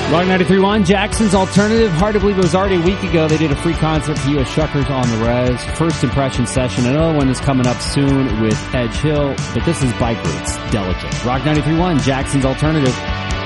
Rock 93.1, Jackson's Alternative. Hard to believe it was already a week ago. They did a free concert for U.S. Shuckers on the Res. First impression session. Another one is coming up soon with Edge Hill. But this is Bike Roots, Delicate. Rock 93.1, Jackson's Alternative.